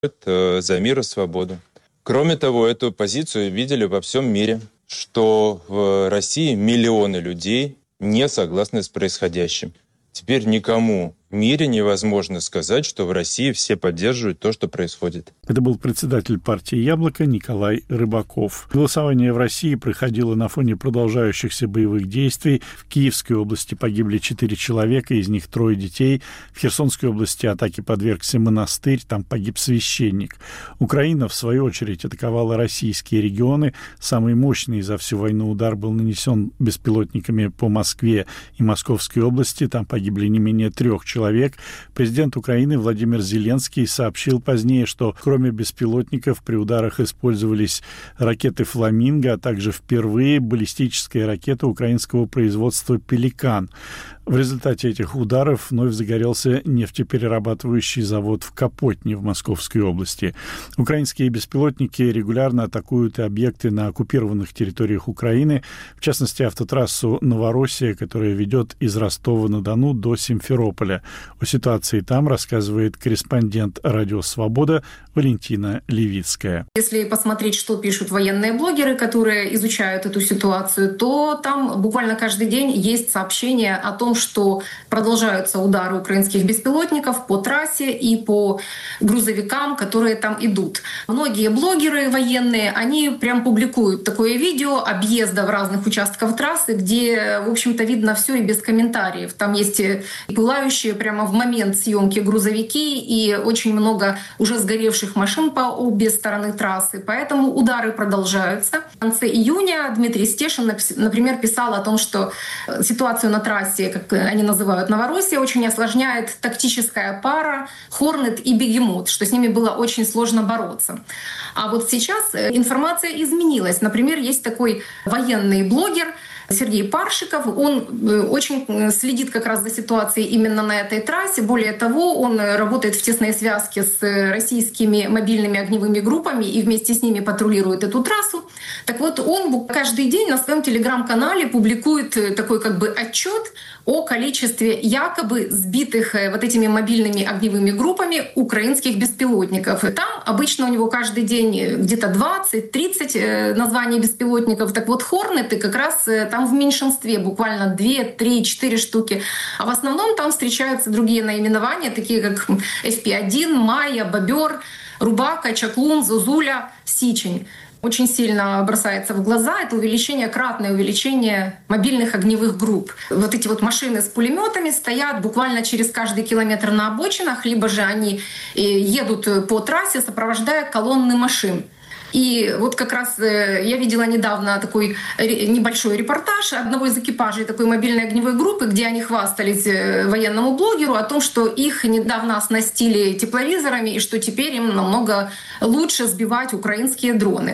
за мир и свободу. Кроме того, эту позицию видели во всем мире, что в России миллионы людей не согласны с происходящим. Теперь никому в мире невозможно сказать, что в России все поддерживают то, что происходит. Это был председатель партии «Яблоко» Николай Рыбаков. Голосование в России проходило на фоне продолжающихся боевых действий. В Киевской области погибли 4 человека, из них 3 детей. В Херсонской области атаке подвергся монастырь, там погиб священник. Украина, в свою очередь, атаковала российские регионы. Самый мощный за всю войну удар был нанесен беспилотниками по Москве и Московской области. Там погибли не менее 3 человек. Президент Украины Владимир Зеленский сообщил позднее, что кроме беспилотников при ударах использовались ракеты «Фламинго», а также впервые баллистическая ракета украинского производства «Пеликан». В результате этих ударов вновь загорелся нефтеперерабатывающий завод в Капотне в Московской области. Украинские беспилотники регулярно атакуют и объекты на оккупированных территориях Украины, в частности, автотрассу «Новороссия», которая ведет из Ростова-на-Дону до Симферополя. О ситуации там рассказывает корреспондент «Радио Свобода» Валентина Левицкая. Если посмотреть, что пишут военные блогеры, которые изучают эту ситуацию, то там буквально каждый день есть сообщения о том, что продолжаются удары украинских беспилотников по трассе и по грузовикам, которые там идут. Многие блогеры военные, они прям публикуют такое видео объезда в разных участках трассы, где, в общем-то, видно все и без комментариев. Там есть пылающие прямо в момент съемки грузовики и очень много уже сгоревших машин по обе стороны трассы. Поэтому удары продолжаются. В конце июня Дмитрий Стешин, например, писал о том, что ситуацию на трассе, как они называют Новороссия, очень осложняет тактическая пара «Хорнет» и «Бегемот», что с ними было очень сложно бороться. А вот сейчас информация изменилась. Например, есть такой военный блогер Сергей Паршиков, он очень следит как раз за ситуацией именно на этой трассе. Более того, он работает в тесной связке с российскими мобильными огневыми группами и вместе с ними патрулирует эту трассу. Так вот, он каждый день на своем телеграм-канале публикует такой как бы отчет о количестве якобы сбитых вот этими мобильными огневыми группами украинских беспилотников. И там обычно у него каждый день где-то 20-30 названий беспилотников. Так вот, «Хорнеты» как раз там в меньшинстве, буквально 2, 3, 4 штуки. А в основном там встречаются другие наименования, такие как FP-1, Майя, Бобер, Рубака, Чаклун, Зозуля, Сичень. Очень сильно бросается в глаза это увеличение, кратное увеличение мобильных огневых групп. Вот эти вот машины с пулеметами стоят буквально через каждый километр на обочинах, либо же они едут по трассе, сопровождая колонны машин. И вот как раз я видела недавно такой небольшой репортаж одного из экипажей такой мобильной огневой группы, где они хвастались военному блогеру о том, что их недавно оснастили тепловизорами и что теперь им намного лучше сбивать украинские дроны.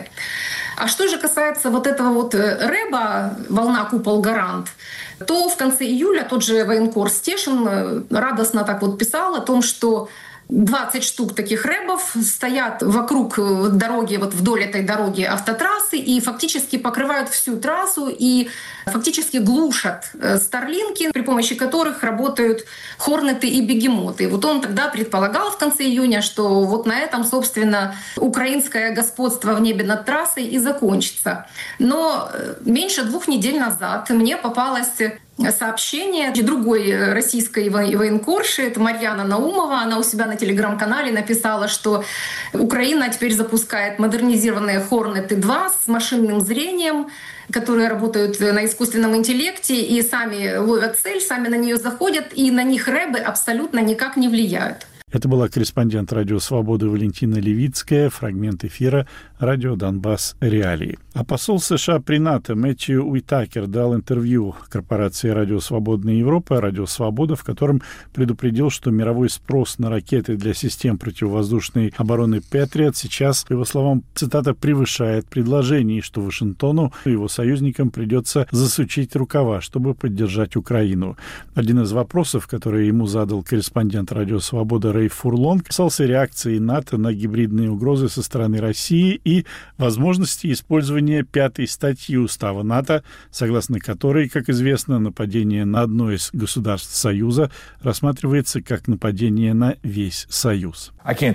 А что же касается вот этого вот рэба «Волна, купол, гарант», то в конце июля тот же военкор Стешин радостно так вот писал о том, что 20 штук таких рэбов стоят вокруг дороги, вот вдоль этой дороги автотрассы и фактически покрывают всю трассу и фактически глушат старлинки, при помощи которых работают «Хорнеты» и «Бегемоты». Вот он тогда предполагал в конце июня, что вот на этом, собственно, украинское господство в небе над трассой и закончится. Но меньше 2 недель назад мне попалось сообщение другой российской военкорши, это Марьяна Наумова. Она у себя на телеграм-канале написала, что Украина теперь запускает модернизированные «Хорнеты-2» с машинным зрением, которые работают на искусственном интеллекте и сами ловят цель, сами на нее заходят, и на них рэбы абсолютно никак не влияют. Это была корреспондент «Радио Свободы» Валентина Левицкая, фрагмент эфира «Радио Донбасс. Реалии». А посол США при НАТО Мэтью Уитакер дал интервью корпорации «Радио Свободная Европа», «Радио Свобода», в котором предупредил, что мировой спрос на ракеты для систем противовоздушной обороны «Патриот» сейчас, по его словам, цитата, «превышает предложение», и что Вашингтону и его союзникам придется засучить рукава, чтобы поддержать Украину. Один из вопросов, который ему задал корреспондент «Радио Свобода» Рэй Фурлон, касался реакции НАТО на гибридные угрозы со стороны России и возможности использования 5-й статьи Устава НАТО, согласно которой, как известно, нападение на одно из государств Союза рассматривается как нападение на весь Союз.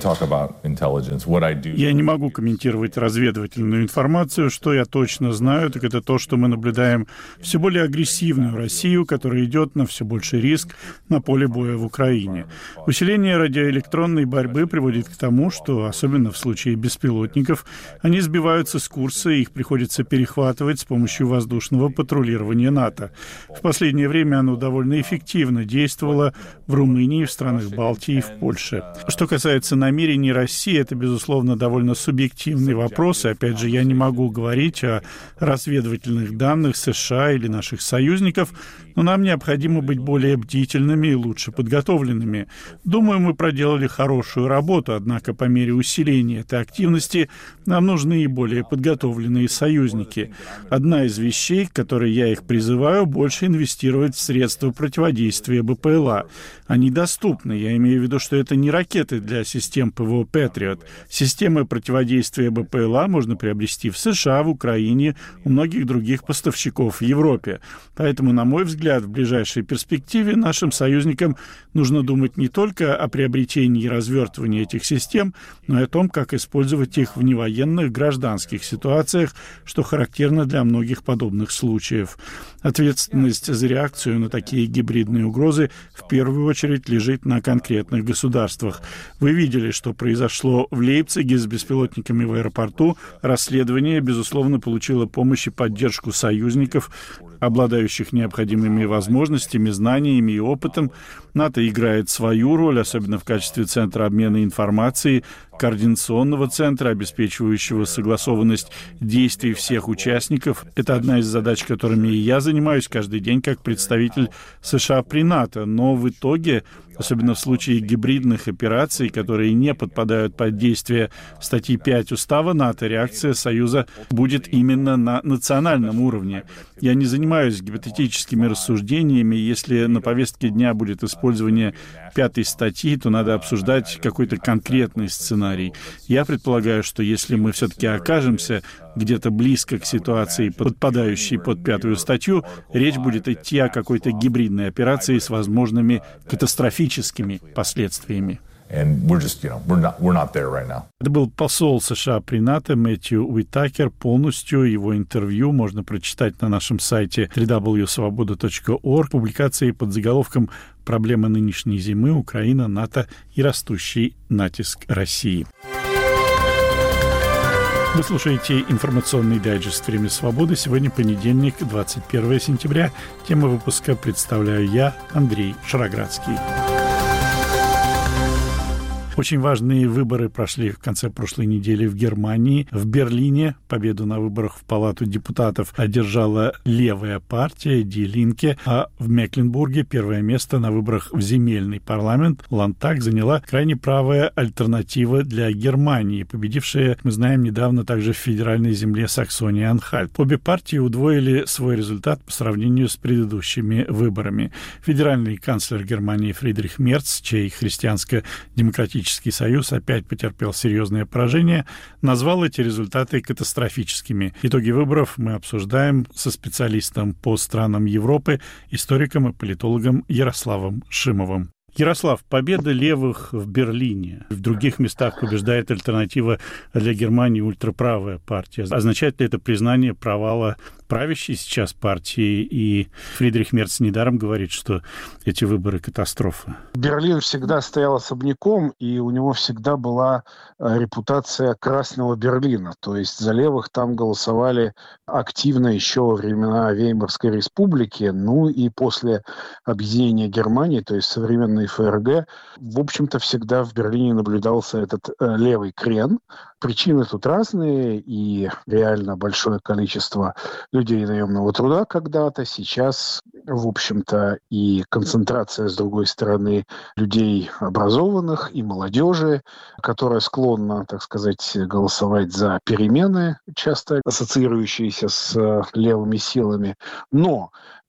Я не могу комментировать разведывательную информацию. Что я точно знаю, так это то, что мы наблюдаем все более агрессивную Россию, которая идет на все больший риск на поле боя в Украине. Усиление радиоэлектронной борьбы приводит к тому, что, особенно в случае беспилотников, они сбиваются с курса, и их приходится перехватывать с помощью воздушного патрулирования НАТО. В последнее время оно довольно эффективно действовало в Румынии, в странах Балтии и в Польше. Что касается намерений России, это, безусловно, довольно субъективный вопрос, и, опять же, я не могу говорить о разведывательных данных США или наших союзников, но нам необходимо быть более бдительными и лучше подготовленными. Думаю, мы проделали хорошую работу, однако по мере усиления этой активности нам нужны и более подготовленные союзники. Одна из вещей, к которой я их призываю, больше инвестировать в средства противодействия БПЛА. Они доступны. Я имею в виду, что это не ракеты для систем ПВО «Патриот». Системы противодействия БПЛА можно приобрести в США, в Украине, у многих других поставщиков в Европе. Поэтому, на мой взгляд, в ближайшей перспективе нашим союзникам нужно думать не только о приобретении и развертывании этих систем, но и о том, как использовать их в невоенных гражданских ситуациях, что характерно для многих подобных случаев. Ответственность за реакцию на такие гибридные угрозы в первую очередь лежит на конкретных государствах. Вы видели, что произошло в Лейпциге с беспилотниками в аэропорту. Расследование, безусловно, получило помощь и поддержку союзников, обладающих необходимыми возможностями, знаниями и опытом. НАТО играет свою роль, особенно в качестве центра обмена информацией, координационного центра, обеспечивающего согласованность действий всех участников. Это одна из задач, которыми и я занимаюсь каждый день как представитель США при НАТО. Но в итоге, особенно в случае гибридных операций, которые не подпадают под действие статьи 5 Устава НАТО, реакция Союза будет именно на национальном уровне. Я не занимаюсь гипотетическими рассуждениями. Если на повестке дня будет использование 5 статьи, то надо обсуждать какой-то конкретный сценарий. Я предполагаю, что если мы все-таки окажемся где-то близко к ситуации, подпадающей под 5 статью, речь будет идти о какой-то гибридной операции с возможными катастрофическими последствиями. Это был посол США при НАТО Мэтью Уитакер. Полностью его интервью можно прочитать на нашем сайте www.svoboda.org. Публикации под заголовком «Проблема нынешней зимы. Украина, НАТО и растущий натиск России». Вы слушаете информационный дайджест «Время свободы». Сегодня понедельник, 21 сентября. Тему выпуска представляю я, Андрей Шароградский. Очень важные выборы прошли в конце прошлой недели в Германии. В Берлине победу на выборах в Палату депутатов одержала левая партия Die Linke, а в Мекленбурге первое место на выборах в земельный парламент Ландтаг заняла крайне правая альтернатива для Германии, победившая, мы знаем, недавно также в федеральной земле Саксония-Анхальт. Обе партии удвоили свой результат по сравнению с предыдущими выборами. Федеральный канцлер Германии Фридрих Мерц, чей христианско-демократический Союз опять потерпел серьезное поражение, назвал эти результаты катастрофическими. Итоги выборов мы обсуждаем со специалистом по странам Европы, историком и политологом Ярославом Шимовым. Ярослав, победа левых в Берлине. В других местах побеждает альтернатива для Германии ультраправая партия. Означает ли это признание провала правящей сейчас партии? И Фридрих Мерц недаром говорит, что эти выборы — катастрофа. Берлин всегда стоял особняком, и у него всегда была репутация Красного Берлина. То есть за левых там голосовали активно еще во времена Веймарской республики, ну и после объединения Германии, то есть современной ФРГ, в общем-то, всегда в Берлине наблюдался этот левый крен. Причины тут разные, и реально большое количество людей наемного труда когда-то сейчас в общем-то, и концентрация, с другой стороны, людей образованных и молодежи, которая склонна, так сказать, голосовать за перемены, часто ассоциирующиеся с левыми силами. Но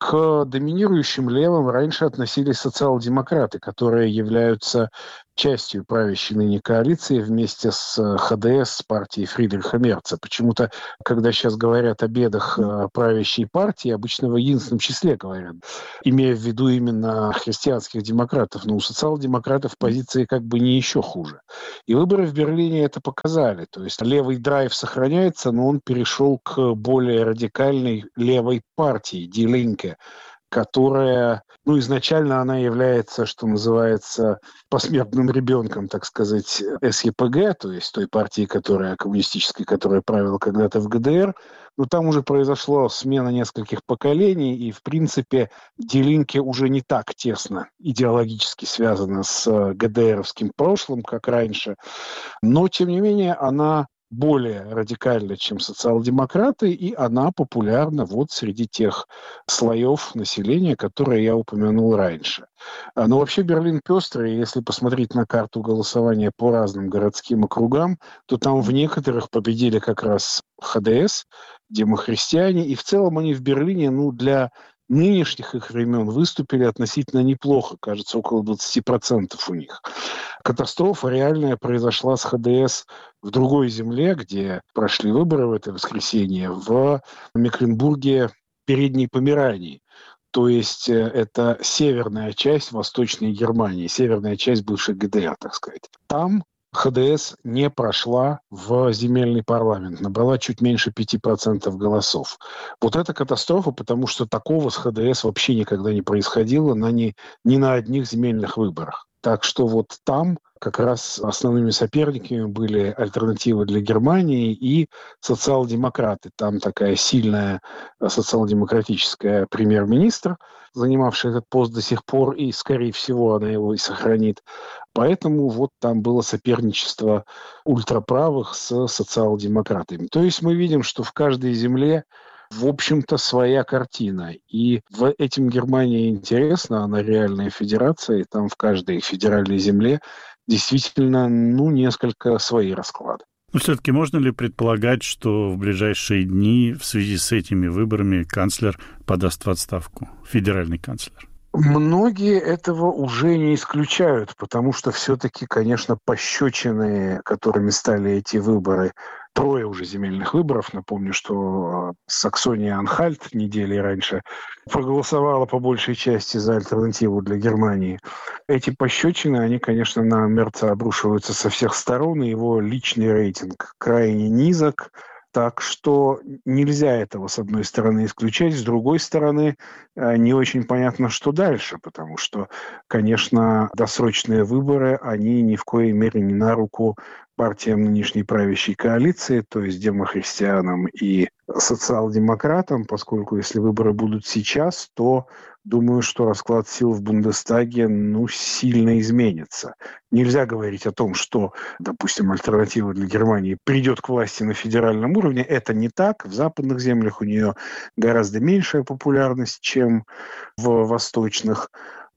к доминирующим левым раньше относились социал-демократы, которые являются частью правящей ныне коалиции вместе с ХДС, с партией Фридриха Мерца. Почему-то, когда сейчас говорят о бедах правящей партии, обычно в единственном числе говорят, имея в виду именно христианских демократов. Но у социал-демократов позиции как бы не еще хуже. И выборы в Берлине это показали. То есть левый драйв сохраняется, но он перешел к более радикальной левой партии, Die Linke, которая, изначально она является, что называется, посмертным ребенком, так сказать, СЕПГ, то есть той партии, коммунистической, которая правила когда-то в ГДР. Но там уже произошла смена нескольких поколений, и, в принципе, Die Linke уже не так тесно идеологически связана с ГДРовским прошлым, как раньше. Но, тем не менее, она более радикальна, чем социал-демократы, и она популярна среди тех слоев населения, которые я упомянул раньше. Но вообще Берлин пестрый, если посмотреть на карту голосования по разным городским округам, то там в некоторых победили как раз ХДС, демохристиане, и в целом они в Берлине, для нынешних их времен выступили относительно неплохо, кажется, около 20% у них. Катастрофа реальная произошла с ХДС в другой земле, где прошли выборы в это воскресенье, в Мекленбурге, Передней Померании. То есть это северная часть Восточной Германии, северная часть бывшей ГДР, так сказать. Там ХДС не прошла в земельный парламент, набрала чуть меньше 5% голосов. Вот это катастрофа, потому что такого с ХДС вообще никогда не происходило ни на одних земельных выборах. Так что там как раз основными соперниками были Альтернатива для Германии и социал-демократы. Там такая сильная социал-демократическая премьер-министр, занимавшая этот пост до сих пор, и, скорее всего, она его и сохранит. Поэтому там было соперничество ультраправых с социал-демократами. То есть мы видим, что в каждой земле, в общем-то, своя картина. И этим Германия интересна, она реальная федерация, и там в каждой федеральной земле действительно, несколько свои расклады. Но все-таки можно ли предполагать, что в ближайшие дни в связи с этими выборами канцлер подаст в отставку, федеральный канцлер? Многие этого уже не исключают, потому что все-таки, конечно, пощечины, которыми стали эти выборы, 3 уже земельных выборов. Напомню, что Саксония-Анхальт недели раньше проголосовала по большей части за Альтернативу для Германии. Эти пощечины, они, конечно, на Мерца обрушиваются со всех сторон, и его личный рейтинг крайне низок. Так что нельзя этого, с одной стороны, исключать, с другой стороны, не очень понятно, что дальше, потому что, конечно, досрочные выборы, они ни в коей мере не на руку партиям нынешней правящей коалиции, то есть демохристианам и социал-демократам, поскольку если выборы будут сейчас, то думаю, что расклад сил в Бундестаге сильно изменится. Нельзя говорить о том, что, допустим, Альтернатива для Германии придет к власти на федеральном уровне. Это не так. В западных землях у нее гораздо меньшая популярность, чем в восточных.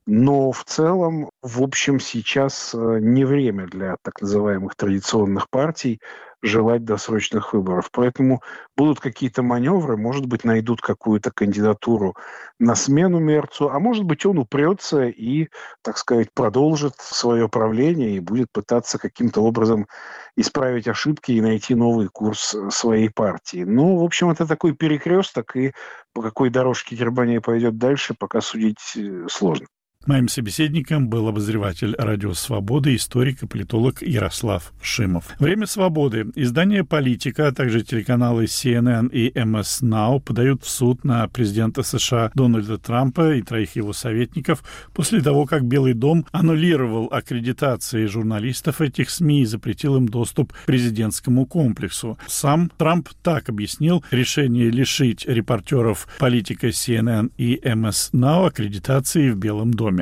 Но в целом, в общем, сейчас не время для так называемых традиционных партий желать досрочных выборов. Поэтому будут какие-то маневры, может быть, найдут какую-то кандидатуру на смену Мерцу, а может быть, он упрется и, так сказать, продолжит свое правление и будет пытаться каким-то образом исправить ошибки и найти новый курс своей партии. В общем, это такой перекресток, и по какой дорожке Германия пойдет дальше, пока судить сложно. Моим собеседником был обозреватель «Радио Свобода», историк и политолог Ярослав Шимов. «Время свободы». Издание «Политика», а также телеканалы CNN и MS Now подают в суд на президента США Дональда Трампа и 3 его советников после того, как Белый дом аннулировал аккредитации журналистов этих СМИ и запретил им доступ к президентскому комплексу. Сам Трамп так объяснил решение лишить репортеров «Политика», CNN и MS Now аккредитации в Белом доме.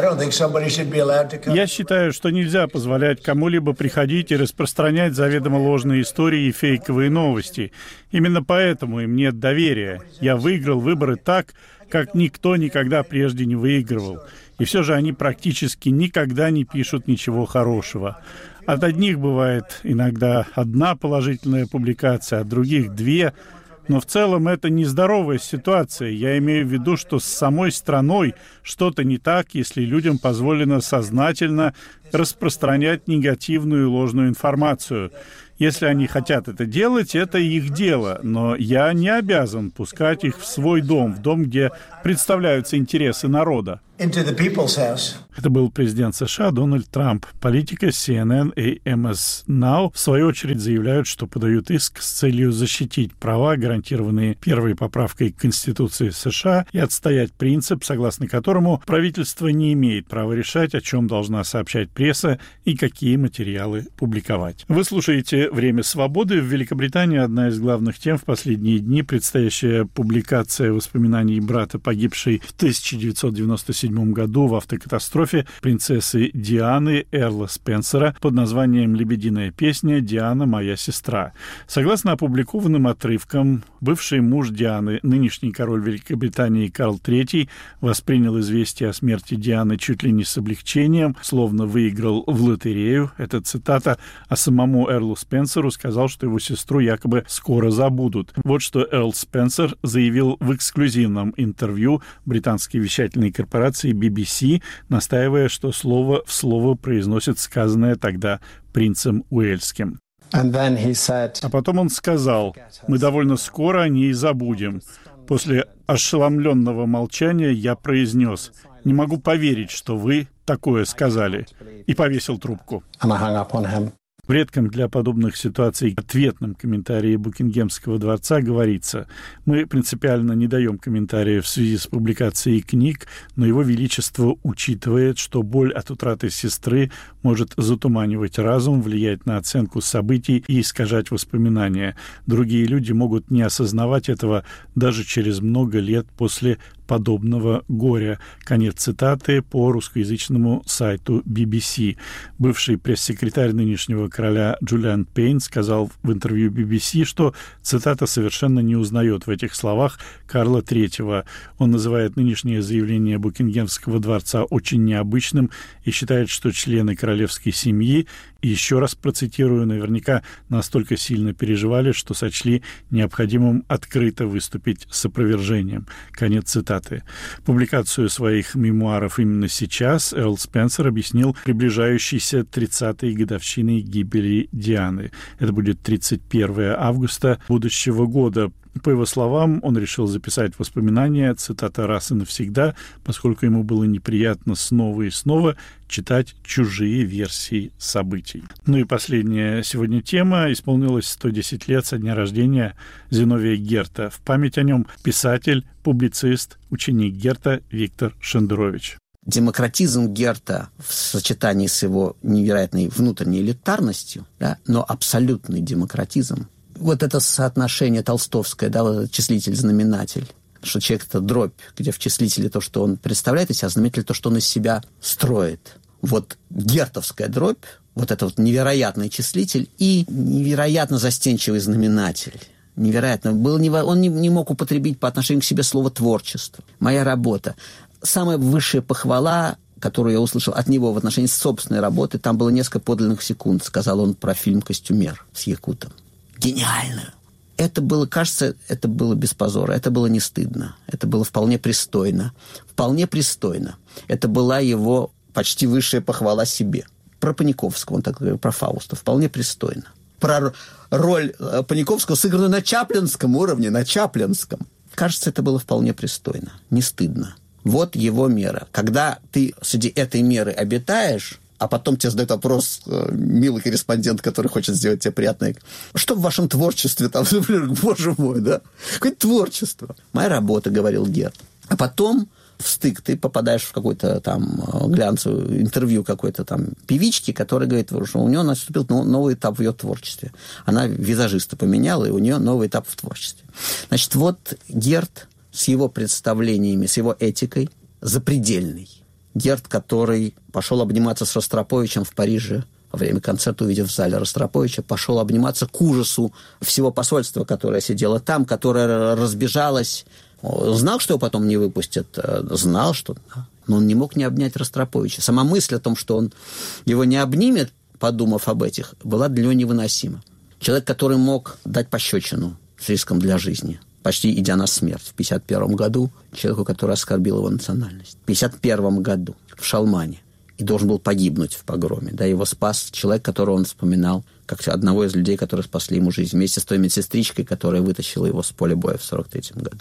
Я считаю, что нельзя позволять кому-либо приходить и распространять заведомо ложные истории и фейковые новости. Именно поэтому им нет доверия. Я выиграл выборы так, как никто никогда прежде не выигрывал. И все же они практически никогда не пишут ничего хорошего. От одних бывает иногда одна положительная публикация, от других две. Но в целом это нездоровая ситуация. Я имею в виду, что с самой страной что-то не так, если людям позволено сознательно распространять негативную и ложную информацию. Если они хотят это делать, это их дело, но я не обязан пускать их в свой дом, в дом, где представляются интересы народа. Это был президент США Дональд Трамп. Политика CNN и MS Now в свою очередь заявляют, что подают иск с целью защитить права, гарантированные первой поправкой к Конституции США, и отстоять принцип, согласно которому правительство не имеет права решать, о чем должна сообщать пресса и какие материалы публиковать. Вы слушаете «Время свободы». В Великобритании одна из главных тем в последние дни — предстоящая публикация воспоминаний брата, погибшей в 1997 году в автокатастрофе, принцессы Дианы Эрла Спенсера под названием «Лебединая песня. Диана, моя сестра». Согласно опубликованным отрывкам, бывший муж Дианы, нынешний король Великобритании Карл III, воспринял известие о смерти Дианы чуть ли не с облегчением, словно выиграл в лотерею. Это цитата. А самому Эрлу Спенсеру сказал, что его сестру якобы скоро забудут. Вот что Эрл Спенсер заявил в эксклюзивном интервью британской вещательной корпорации BBC, настаивая, что слово в слово произносит сказанное тогда принцем Уэльским. А потом он сказал: «Мы довольно скоро о ней забудем». После ошеломленного молчания я произнес: «Не могу поверить, что вы такое сказали», и повесил трубку. В редком для подобных ситуаций ответном комментарии Букингемского дворца говорится: «Мы принципиально не даем комментариев в связи с публикацией книг, но Его Величество учитывает, что боль от утраты сестры может затуманивать разум, влиять на оценку событий и искажать воспоминания. Другие люди могут не осознавать этого даже через много лет после подобного горя». Конец цитаты по русскоязычному сайту BBC. Бывший пресс-секретарь нынешнего короля Джулиан Пейн сказал в интервью BBC, что цитата совершенно не узнает в этих словах Карла III. Он называет нынешнее заявление Букингемского дворца очень необычным и считает, что члены королевской семьи, и еще раз процитирую, наверняка настолько сильно переживали, что сочли необходимым открыто выступить с опровержением. Конец цитаты. Публикацию своих мемуаров именно сейчас Эрл Спенсер объяснил приближающейся 30-й годовщиной гибели Дианы. Это будет 31 августа будущего года. По его словам, он решил записать воспоминания, цитата, раз и навсегда, поскольку ему было неприятно снова и снова читать чужие версии событий. Ну и последняя сегодня тема. Исполнилось 110 лет со дня рождения Зиновия Герта. В память о нем писатель, публицист, ученик Герта Виктор Шендерович. Демократизм Герта в сочетании с его невероятной внутренней элитарностью, да, но абсолютный демократизм. Вот это соотношение толстовское, да, вот числитель-знаменатель, что человек — это дробь, где в числителе то, что он представляет из себя, знаменатель — то, что он из себя строит. Вот гертовская дробь, вот это вот невероятный числитель и невероятно застенчивый знаменатель. Невероятно. Он не мог употребить по отношению к себе слово «творчество». Моя работа. Самая высшая похвала, которую я услышал от него в отношении собственной работы, там было несколько подлинных секунд, сказал он про фильм «Костюмер» с Якутом. Гениально. Это было, кажется, это было без позора, это было не стыдно, это было вполне пристойно. Вполне пристойно. Это была его почти высшая похвала себе. Про Паниковского, он так говорил, про Фауста. Вполне пристойно. Про роль Паниковского, сыгранную на чаплинском уровне, на чаплинском. Кажется, это было вполне пристойно, не стыдно. Вот его мера. Когда ты среди этой меры обитаешь, а потом тебе задает вопрос милый корреспондент, который хочет сделать тебе приятное. Что в вашем творчестве там, боже мой, да? Какое творчество? Моя работа, говорил Герт. А потом в стык ты попадаешь в какое-то там глянцевое интервью какой-то там певички, которая говорит, что у нее наступил новый этап в ее творчестве. Она визажиста поменяла, и у нее новый этап в творчестве. Значит, вот Герт с его представлениями, с его этикой запредельный. Герт, который пошел обниматься с Ростроповичем в Париже во время концерта, увидев в зале Ростроповича, пошел обниматься к ужасу всего посольства, которое сидело там, которое разбежалось Знал, что его потом не выпустят, знал, что... Но он не мог не обнять Ростроповича. Сама мысль о том, что он его не обнимет, подумав об этих, была для него невыносима. Человек, который мог дать пощечину с риском для жизни, почти идя на смерть в 1951 году, человеку, который оскорбил его национальность. В 1951 году в Шалмане. И должен был погибнуть в погроме. Да, его спас человек, которого он вспоминал, как одного из людей, которые спасли ему жизнь, вместе с той медсестричкой, которая вытащила его с поля боя в 1943 году.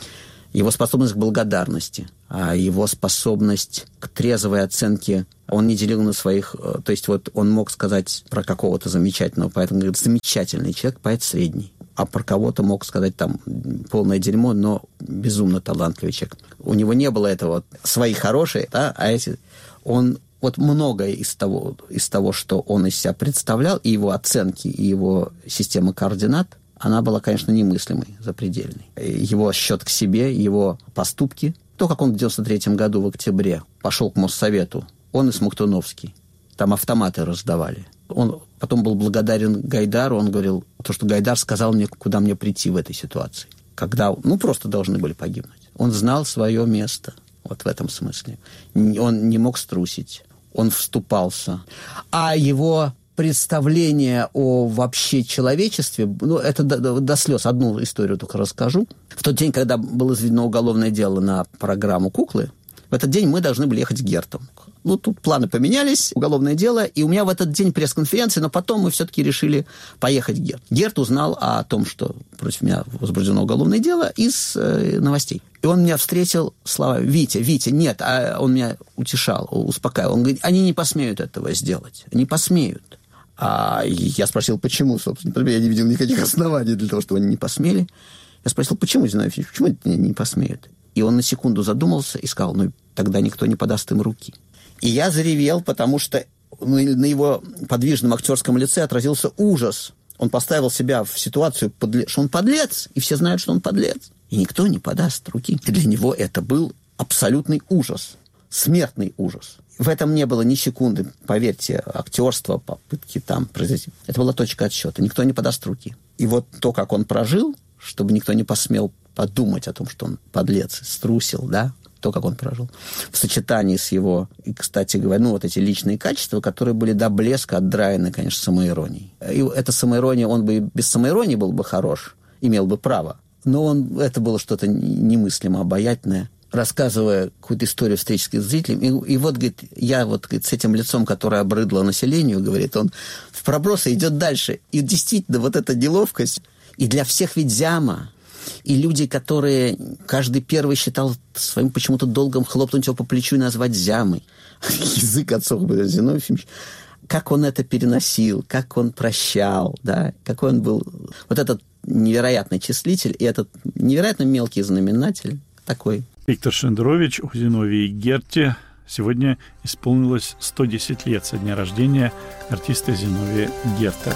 Его способность к благодарности, его способность к трезвой оценке, он не делил на своих... То есть вот он мог сказать про какого-то замечательного поэта, он говорит, замечательный человек, поэт средний. А про кого-то мог сказать там полное дерьмо, но безумно талантливый человек. У него не было этого свои хорошие, да, а эти... Он вот многое из того, что он из себя представлял, и его оценки, и его система координат, она была, конечно, немыслимой, запредельной. Его счет к себе, его поступки, то, как он в 1993 году в октябре пошел к Моссовету, он и Смоктуновский, там автоматы раздавали. Он потом был благодарен Гайдару, он говорил, то, что Гайдар сказал мне, куда мне прийти в этой ситуации, когда, просто должны были погибнуть. Он знал свое место, вот в этом смысле. Он не мог струсить, он вступался. А его представление о вообще человечестве, это до слез. Одну историю только расскажу. В тот день, когда было заведено уголовное дело на программу «Куклы», в этот день мы должны были ехать к Герту. Тут планы поменялись, уголовное дело, и у меня в этот день пресс-конференция, но потом мы все-таки решили поехать к Герту. Герт узнал о том, что против меня возбуждено уголовное дело, из новостей. И он меня встретил словами: «Витя, нет», а он меня утешал, успокаивал. Он говорит, они не посмеют этого сделать, не посмеют. А я спросил, почему, собственно, я не видел никаких оснований для того, чтобы они не посмели. Я спросил, почему, Зиновий Ефимович, почему они не посмеют? И он на секунду задумался и сказал, тогда никто не подаст им руки. И я заревел, потому что на его подвижном актерском лице отразился ужас. Он поставил себя в ситуацию, что он подлец, и все знают, что он подлец. И никто не подаст руки. И для него это был абсолютный ужас, смертный ужас. В этом не было ни секунды, поверьте, актерства, попытки там произойти. Это была точка отсчета. Никто не подаст руки. И вот то, как он прожил, чтобы никто не посмел подумать о том, что он подлец, струсил, да, то, как он прожил, в сочетании с его, и, кстати говоря, вот эти личные качества, которые были до блеска отдраены, конечно, самоиронией. И эта самоирония, он бы без самоиронии был бы хорош, имел бы право, но это было что-то немыслимо обаятельное. Рассказывая какую-то историю встречи с зрителем, и вот, говорит, я вот, говорит, с этим лицом, которое обрыдло населению, говорит, он в пробросы идет дальше. И действительно, вот эта неловкость, и для всех ведь зяма, и люди, которые каждый первый считал своим почему-то долгом хлопнуть его по плечу и назвать зямой. Язык отсох, Зиновий Ефимович. Как он это переносил, как он прощал, да, какой он был. Вот этот невероятный числитель и этот невероятно мелкий знаменатель такой. Виктор Шендерович, о Зиновии Герте. Сегодня исполнилось 110 лет со дня рождения артиста Зиновия Герта.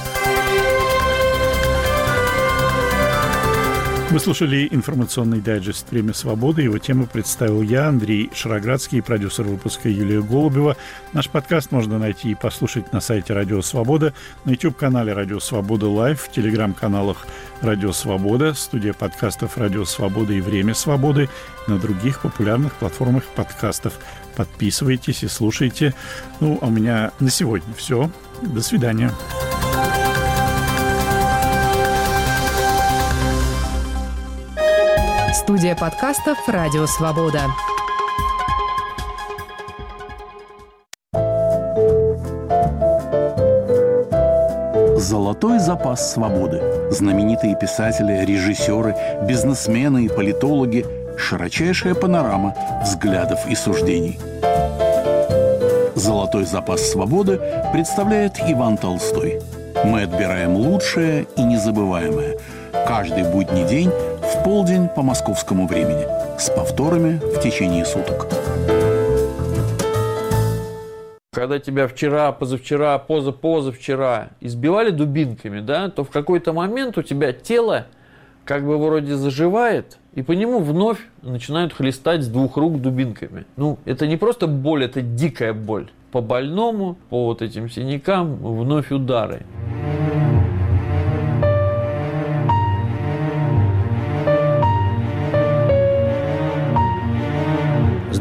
Вы слушали информационный дайджест «Время свободы». Его тему представил я, Андрей Шароградский, продюсер выпуска Юлия Голубева. Наш подкаст можно найти и послушать на сайте «Радио Свобода», на YouTube-канале «Радио Свобода Лайв», в телеграм-каналах «Радио Свобода», студия подкастов «Радио Свобода» и «Время свободы», на других популярных платформах подкастов. Подписывайтесь и слушайте. А у меня на сегодня все. До свидания. Студия подкастов «Радио Свобода». Золотой запас свободы. Знаменитые писатели, режиссеры, бизнесмены и политологи. Широчайшая панорама взглядов и суждений. Золотой запас свободы представляет Иван Толстой. Мы отбираем лучшее и незабываемое. Каждый будний день в полдень по московскому времени. С повторами в течение суток. Когда тебя вчера, позавчера, позавчера избивали дубинками, да, то в какой-то момент у тебя тело как бы вроде заживает, и по нему вновь начинают хлестать с двух рук дубинками. Это не просто боль, это дикая боль. По больному, по вот этим синякам вновь удары.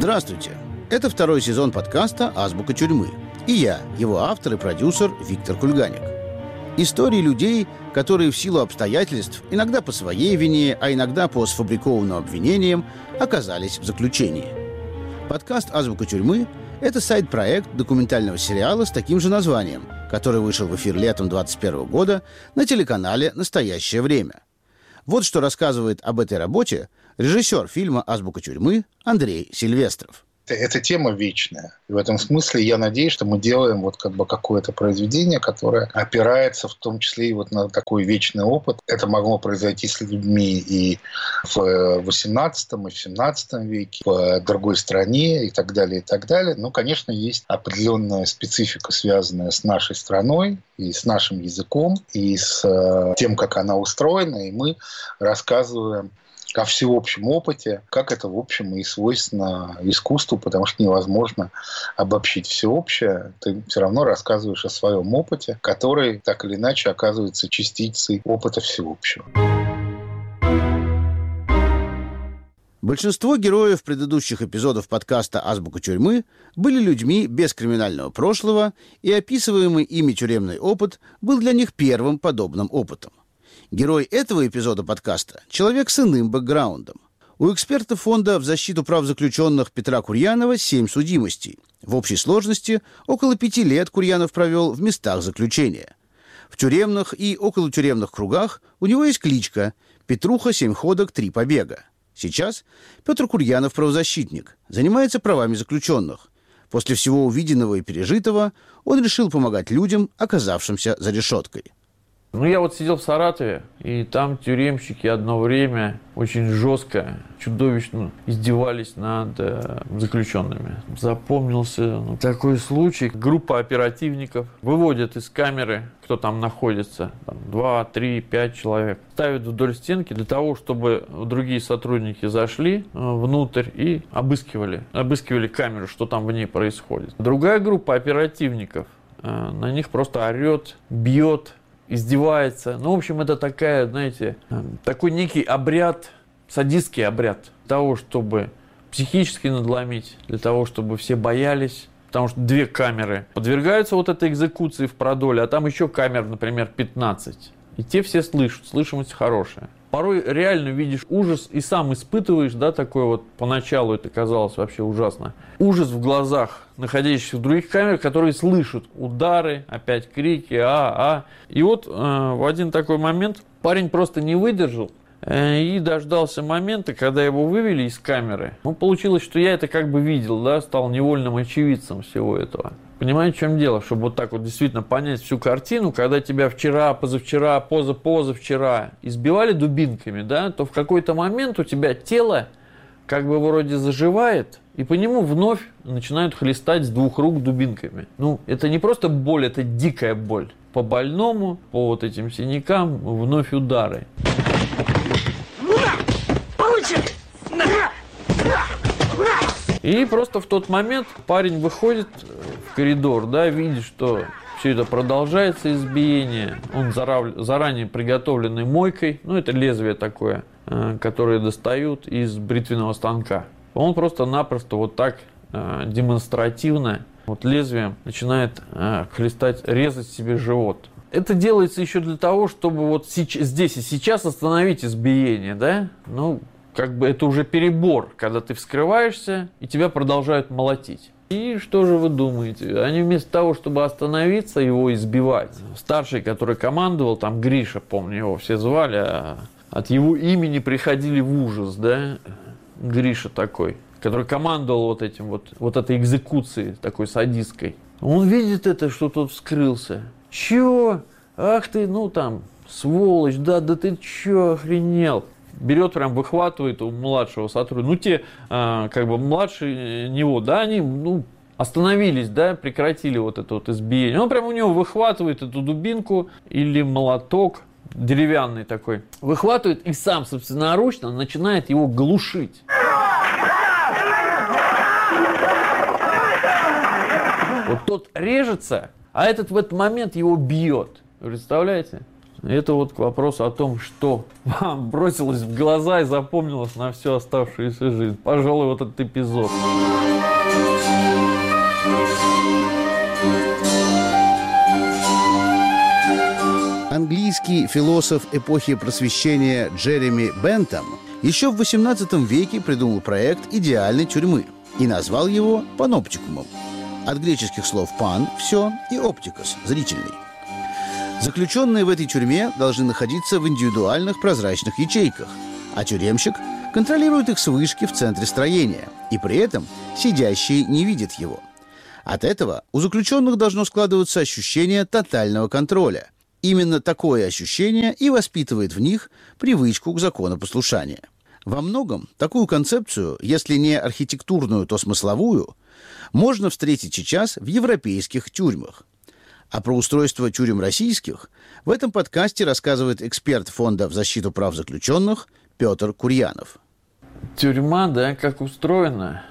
Здравствуйте! Это второй сезон подкаста «Азбука тюрьмы». И я, его автор и продюсер Виктор Кульганик. Истории людей, которые в силу обстоятельств, иногда по своей вине, а иногда по сфабрикованным обвинениям, оказались в заключении. Подкаст «Азбука тюрьмы» — это сайт-проект документального сериала с таким же названием, который вышел в эфир летом 2021 года на телеканале «Настоящее время». Вот что рассказывает об этой работе режиссер фильма «Азбука тюрьмы» Андрей Сильвестров. Эта тема вечная. И в этом смысле я надеюсь, что мы делаем какое-то произведение, которое опирается в том числе и на такой вечный опыт. Это могло произойти с людьми и в XVIII, и в XVII веке, в другой стране и так далее, и так далее. Но, конечно, есть определенная специфика, связанная с нашей страной и с нашим языком, и с тем, как она устроена. И мы рассказываем о всеобщем опыте, как это, в общем, и свойственно искусству, потому что невозможно обобщить всеобщее. Ты все равно рассказываешь о своем опыте, который так или иначе оказывается частицей опыта всеобщего. Большинство героев предыдущих эпизодов подкаста «Азбука тюрьмы» были людьми без криминального прошлого, и описываемый ими тюремный опыт был для них первым подобным опытом. Герой этого эпизода подкаста – человек с иным бэкграундом. У эксперта фонда в защиту прав заключенных Петра Курьянова 7 судимостей. В общей сложности около 5 лет Курьянов провел в местах заключения. В тюремных и околотюремных кругах у него есть кличка «Петруха 7 ходок 3 побега». Сейчас Петр Курьянов правозащитник, занимается правами заключенных. После всего увиденного и пережитого он решил помогать людям, оказавшимся за решеткой. Я сидел в Саратове, и там тюремщики одно время очень жестко, чудовищно издевались над заключенными. Запомнился такой случай. Группа оперативников выводят из камеры, кто там находится, 2, 3, 5 человек, ставят вдоль стенки для того, чтобы другие сотрудники зашли внутрь и обыскивали камеру, что там в ней происходит. Другая группа оперативников на них просто орет, бьет, издевается. В общем, это такой некий обряд, садистский обряд того, чтобы психически надломить, для того, чтобы все боялись. Потому что 2 камеры подвергаются этой экзекуции в продоле, а там еще камер, например, 15. И те все слышат, слышимость хорошая. Порой реально видишь ужас и сам испытываешь, поначалу это казалось вообще ужасно. Ужас в глазах находящихся в других камерах, которые слышат удары, опять крики, И в один такой момент парень просто не выдержал и дождался момента, когда его вывели из камеры. Получилось, что я это видел, стал невольным очевидцем всего этого. Понимаете, в чем дело? Чтобы действительно понять всю картину, когда тебя вчера, позавчера, позавчера избивали дубинками, то в какой-то момент у тебя тело вроде заживает, и по нему вновь начинают хлестать с 2 рук дубинками. Это не просто боль, это дикая боль. По больному, по этим синякам вновь удары. И просто в тот момент парень выходит в коридор, видит, что все это продолжается, избиение. Он заранее приготовленной мойкой, это лезвие такое, которое достают из бритвенного станка. Он просто-напросто демонстративно лезвием начинает хлестать, резать себе живот. Это делается еще для того, чтобы здесь и сейчас остановить избиение, это уже перебор, когда ты вскрываешься, и тебя продолжают молотить. И что же вы думаете? Они вместо того, чтобы остановиться, его избивать. Старший, который командовал, Гриша, помню, его все звали, от его имени приходили в ужас, Гриша такой, который командовал этой экзекуцией такой садистской. Он видит это, что тот вскрылся. Чё? Ах ты, сволочь, да ты чё, охренел? Берет, выхватывает у младшего сотрудника. Те, младше него, они, остановились, прекратили это избиение. Он прямо у него выхватывает эту дубинку или молоток, деревянный такой, выхватывает и сам собственноручно начинает его глушить. Тот режется, а этот в этот момент его бьет. Представляете? Это вот к вопросу о том, что вам бросилось в глаза и запомнилось на всю оставшуюся жизнь. Пожалуй, вот этот эпизод. Английский философ эпохи Просвещения Джереми Бентам еще в XVIII веке придумал проект идеальной тюрьмы и назвал его паноптикумом. От греческих слов «пан» – «все» и «оптикос» – «зрительный». Заключенные в этой тюрьме должны находиться в индивидуальных прозрачных ячейках, а тюремщик контролирует их с вышки в центре строения, и при этом сидящие не видят его. От этого у заключенных должно складываться ощущение тотального контроля. Именно такое ощущение и воспитывает в них привычку к законопослушанию. Во многом такую концепцию, если не архитектурную, то смысловую, можно встретить сейчас в европейских тюрьмах. А про устройство тюрем российских в этом подкасте рассказывает эксперт Фонда в защиту прав заключенных Петр Курьянов. Тюрьма, да, как устроена,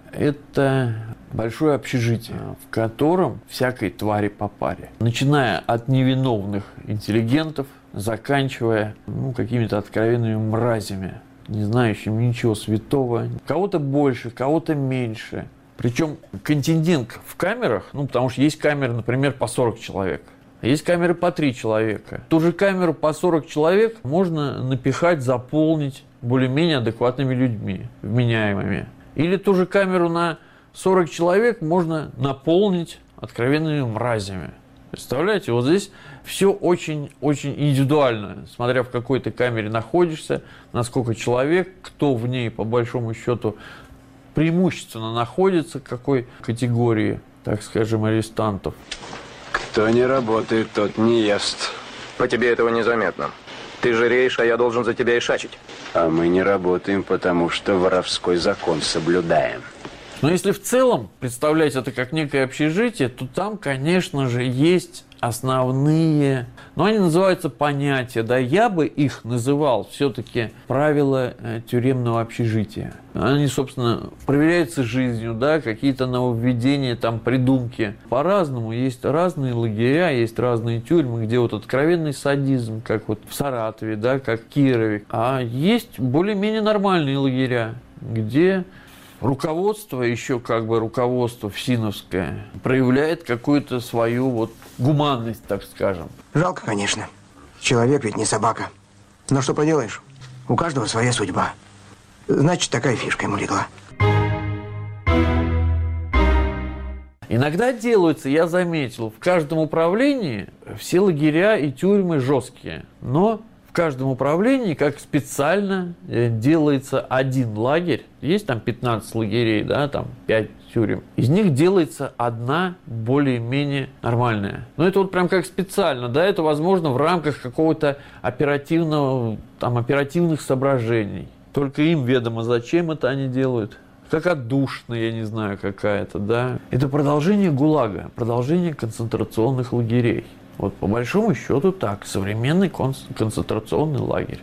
это большое общежитие, в котором всякой твари по паре. Начиная от невиновных интеллигентов, заканчивая какими-то откровенными мразями, не знающими ничего святого. Кого-то больше, кого-то меньше. Причем контингент в камерах, потому что есть камеры, например, по 40 человек. Есть камеры по 3 человека. Ту же камеру по 40 человек можно напихать, заполнить более-менее адекватными людьми, вменяемыми. Или ту же камеру на 40 человек можно наполнить откровенными мразями. Представляете, вот здесь все очень-очень индивидуально, смотря в какой ты камере находишься, на сколько человек, кто в ней, по большому счету, преимущественно находится, какой категории, так скажем, арестантов. Кто не работает, тот не ест. По тебе этого незаметно. Ты жиреешь, а я должен за тебя ишачить. А мы не работаем, потому что воровской закон соблюдаем. Но если в целом представлять это как некое общежитие, то там, конечно же, есть основные, они называются понятия, да, я бы их называл все-таки правила тюремного общежития. Они, собственно, проверяются жизнью, да, какие-то нововведения, там, придумки. По-разному, есть разные лагеря, есть разные тюрьмы, где вот откровенный садизм, как вот в Саратове, да, как в Кирове. А есть более-менее нормальные лагеря, где руководство, еще руководство ФСИНовское, проявляет какую-то свою гуманность, так скажем. Жалко, конечно. Человек ведь не собака. Но что поделаешь, у каждого своя судьба. Значит, такая фишка ему легла. Иногда делаются, я заметил, в каждом управлении все лагеря и тюрьмы жесткие, но в каждом управлении как специально делается один лагерь. Есть там 15 лагерей, да, там 5 тюрем. Из них делается одна более-менее нормальная. Но это прям как специально, да, это возможно в рамках какого-то оперативных соображений. Только им ведомо, зачем это они делают. Как отдушина, я не знаю, какая-то, да. Это продолжение ГУЛАГа, продолжение концентрационных лагерей. По большому счету так, современный концентрационный лагерь.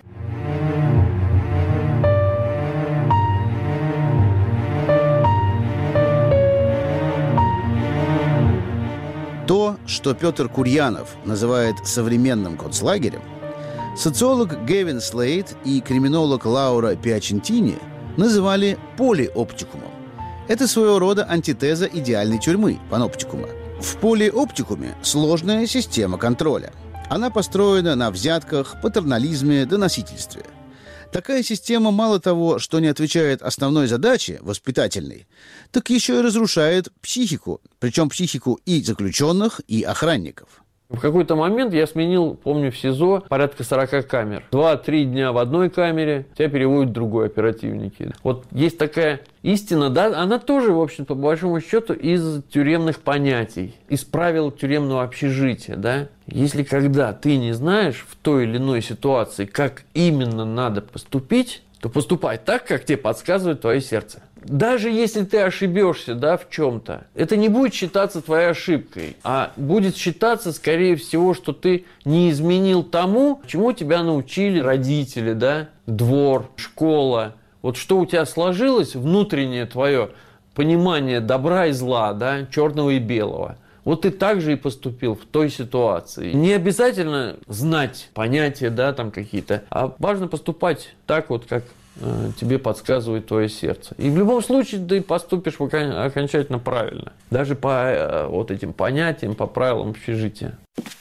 То, что Петр Курьянов называет современным концлагерем, социолог Гевин Слейд и криминолог Лаура Пиачентини называли полиоптикумом. Это своего рода антитеза идеальной тюрьмы, паноптикума. В полиоптикуме сложная система контроля. Она построена на взятках, патернализме, доносительстве. Такая система мало того, что не отвечает основной задаче, воспитательной, так еще и разрушает психику, причем психику и заключенных, и охранников. В какой-то момент я сменил, помню, в СИЗО порядка 40 камер. 2-3 дня в одной камере, тебя переводят в другой оперативники. Есть такая истина, да, она тоже, в общем, по большому счету, из тюремных понятий, из правил тюремного общежития, да. Если когда ты не знаешь в той или иной ситуации, как именно надо поступить, то поступай так, как тебе подсказывает твое сердце. Даже если ты ошибешься, да, в чем-то, это не будет считаться твоей ошибкой, а будет считаться, скорее всего, что ты не изменил тому, чему тебя научили родители, да, двор, школа. Что у тебя сложилось, внутреннее твое понимание добра и зла, да, черного и белого. Вот ты так же и поступил в той ситуации. Не обязательно знать понятия, да, там какие-то, а важно поступать так вот, как тебе подсказывает твое сердце. И в любом случае ты поступишь окончательно правильно. Даже по вот этим понятиям, по правилам общежития.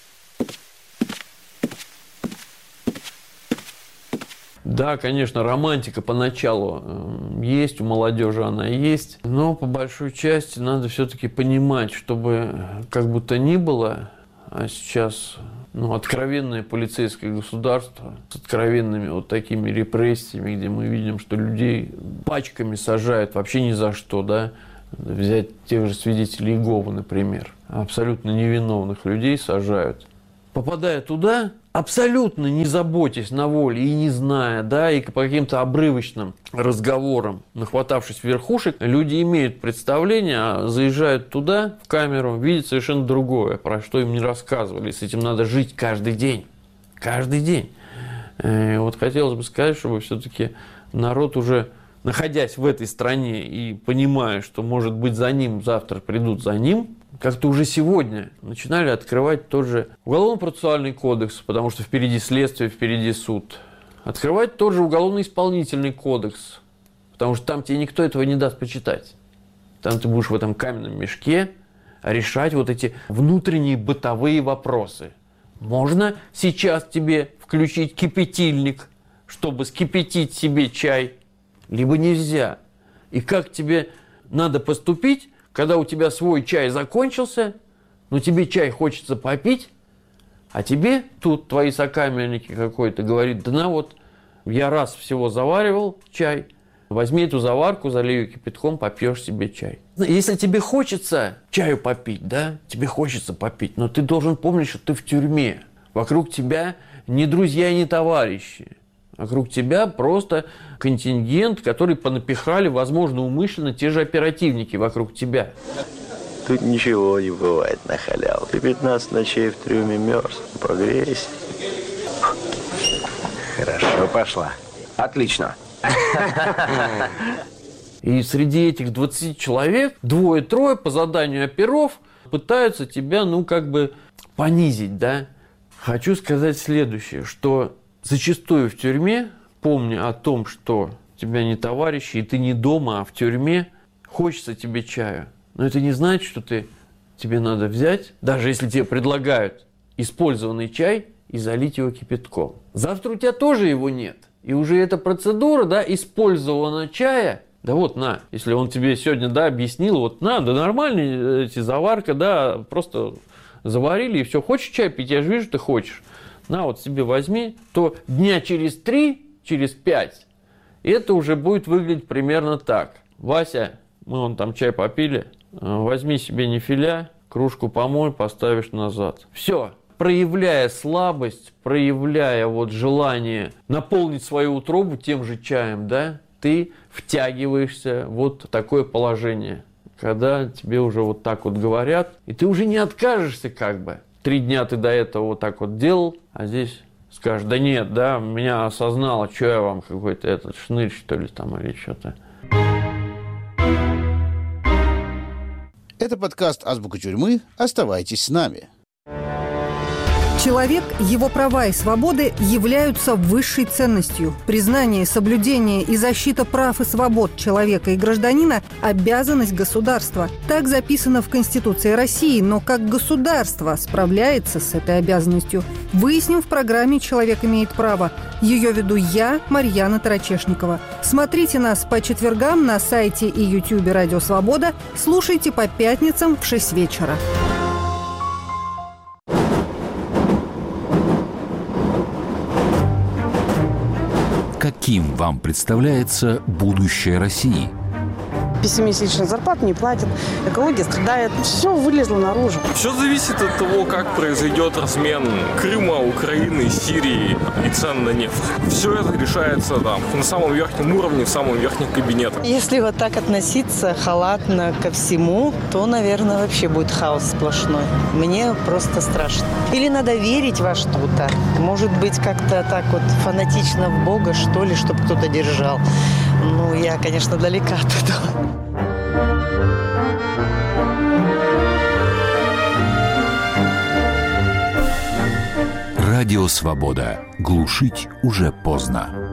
Да, конечно, романтика поначалу есть, у молодежи она есть, но по большой части надо все-таки понимать, чтобы как будто ни было, а сейчас откровенное полицейское государство с откровенными вот такими репрессиями, где мы видим, что людей пачками сажают вообще ни за что, да, взять тех же свидетелей Иеговы, например, абсолютно невиновных людей сажают. Попадая туда, абсолютно не заботясь на воле и не зная, да, и по каким-то обрывочным разговорам, нахватавшись верхушек, люди имеют представление, а заезжают туда, в камеру, видят совершенно другое, про что им не рассказывали. С этим надо жить каждый день. Каждый день. И вот хотелось бы сказать, чтобы все-таки народ уже, находясь в этой стране и понимая, что, может быть, за ним завтра придут за ним, как-то уже сегодня начинали открывать тот же Уголовно-процессуальный кодекс, потому что впереди следствие, впереди суд. Открывать тот же Уголовно-исполнительный кодекс, потому что там тебе никто этого не даст почитать. Там ты будешь в этом каменном мешке решать вот эти внутренние бытовые вопросы. Можно сейчас тебе включить кипятильник, чтобы скипятить себе чай, либо нельзя. И как тебе надо поступить, когда у тебя свой чай закончился, но тебе чай хочется попить, а тебе тут твои сокамерники какой-то говорит: да на вот, я раз всего заваривал чай, возьми эту заварку, залей ее кипятком, попьешь себе чай. Если тебе хочется чаю попить, да, тебе хочется попить, но ты должен помнить, что ты в тюрьме. Вокруг тебя не друзья, не товарищи. Вокруг тебя просто контингент, который понапихали, возможно, умышленно те же оперативники вокруг тебя. Тут ничего не бывает на халяву. Ты 15 ночей в трюме мерз. Погрейся. Хорошо пошла. Отлично. И среди этих 20 человек 2-3 по заданию оперов пытаются тебя, понизить, да. Хочу сказать следующее, что зачастую в тюрьме, помня о том, что у тебя не товарищи, и ты не дома, а в тюрьме, хочется тебе чаю. Но это не значит, что тебе надо взять, даже если тебе предлагают использованный чай, и залить его кипятком. Завтра у тебя тоже его нет. И уже эта процедура, да, использованного чая, да вот на, если он тебе сегодня, да, объяснил, вот на, да нормальные эти заварка, да, просто заварили и все. Хочешь чай пить? Я же вижу, ты хочешь. На, вот себе возьми, то дня через 3, через 5, это уже будет выглядеть примерно так. Вася, мы вон там чай попили, возьми себе нефиля, кружку помой, поставишь назад. Все. Проявляя слабость, проявляя вот желание наполнить свою утробу тем же чаем, да, ты втягиваешься вот в такое положение, когда тебе уже вот так вот говорят, и ты уже не откажешься как бы. 3 дня ты до этого вот так вот делал, а здесь скажешь: да нет, да, меня осознало, что я вам какой-то этот шнырь, что ли, там, или что-то. Это подкаст «Азбука тюрьмы». Оставайтесь с нами. Человек, его права и свободы являются высшей ценностью. Признание, соблюдение и защита прав и свобод человека и гражданина – обязанность государства. Так записано в Конституции России, но как государство справляется с этой обязанностью? Выясним в программе «Человек имеет право». Ее веду я, Марьяна Тарачешникова. Смотрите нас по четвергам на сайте и ютубе «Радио Свобода». Слушайте по пятницам в 6 вечера. Каким вам представляется будущее России? Пессимистичная зарплата не платят, экология страдает. Все вылезло наружу. Все зависит от того, как произойдет размен Крыма, Украины, Сирии и цен на нефть. Все это решается там, на самом верхнем уровне, в самом верхнем кабинете. Если вот так относиться халатно ко всему, то, наверное, вообще будет хаос сплошной. Мне просто страшно. Или надо верить во что-то. Может быть, как-то так вот фанатично в Бога, что ли, чтобы кто-то держал. Ну, я, конечно, далека от этого. Радио «Свобода». Глушить уже поздно.